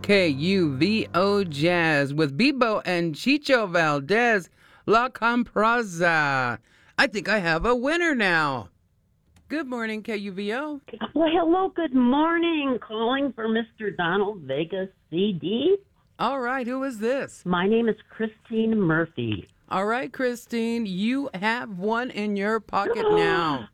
KUVO Jazz with Bebo and Chicho Valdez, La Compraza. I think I have a winner now. Good morning, KUVO. Well, hello, good morning. Calling for Mr. Donald Vegas CD. All right, who is this? My name is Christine Murphy. All right, Christine, you have one in your pocket now.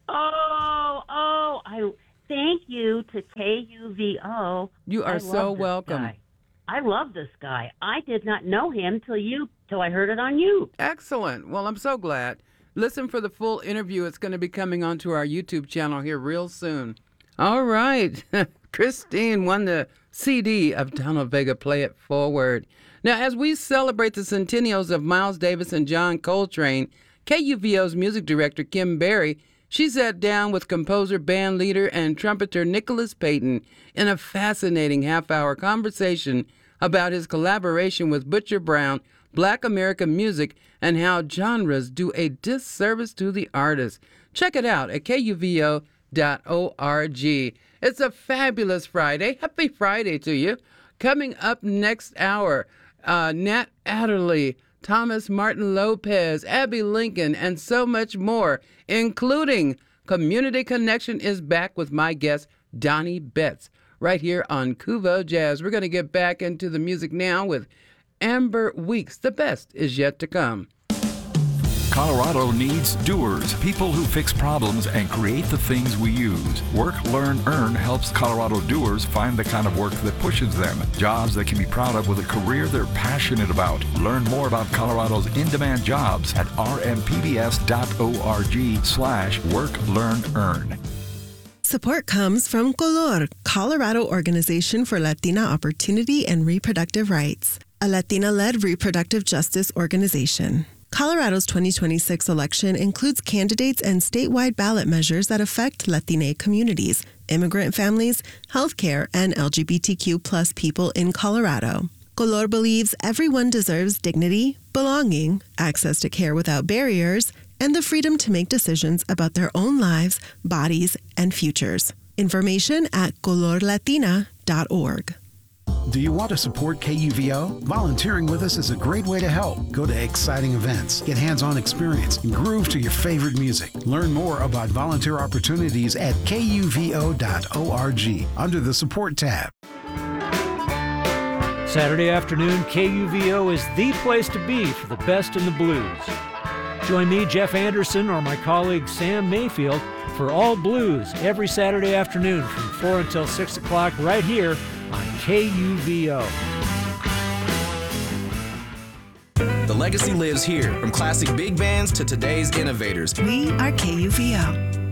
I thank you to KUVO. You are so welcome. Guy. I love this guy. I did not know him till I heard it on you. Excellent. Well, I'm so glad. Listen for the full interview. It's going to be coming onto our YouTube channel here real soon. All right. Christine won the CD of Donald Vega, Play It Forward. Now, as we celebrate the centennials of Miles Davis and John Coltrane, KUVO's music director, Kim Berry, she sat down with composer, band leader, and trumpeter Nicholas Payton in a fascinating half-hour conversation about his collaboration with Butcher Brown, Black American music, and how genres do a disservice to the artist. Check it out at KUVO.org. It's a fabulous Friday. Happy Friday to you. Coming up next hour, Nat Adderley, Thomas Martin Lopez, Abby Lincoln, and so much more, including Community Connection is back with my guest, Donnie Betts, right here on KUVO Jazz. We're going to get back into the music now with Amber Weeks. The best is yet to come. Colorado needs doers, people who fix problems and create the things we use. Work, Learn, Earn helps Colorado doers find the kind of work that pushes them, jobs they can be proud of with a career they're passionate about. Learn more about Colorado's in-demand jobs at rmpbs.org/Work, Learn, Earn. Support comes from Color, Colorado Organization for Latina Opportunity and Reproductive Rights, a Latina-led reproductive justice organization. Colorado's 2026 election includes candidates and statewide ballot measures that affect Latina communities, immigrant families, healthcare, and LGBTQ+ people in Colorado. Color believes everyone deserves dignity, belonging, access to care without barriers, and the freedom to make decisions about their own lives, bodies, and futures. Information at colorlatina.org. Do you want to support KUVO? Volunteering with us is a great way to help. Go to exciting events, get hands-on experience, and groove to your favorite music. Learn more about volunteer opportunities at kuvo.org under the Support tab. Saturday afternoon, KUVO is the place to be for the best in the blues. Join me, Jeff Anderson, or my colleague Sam Mayfield for All Blues every Saturday afternoon from 4 until 6 o'clock right here on KUVO. The legacy lives here, from classic big bands to today's innovators. We are KUVO.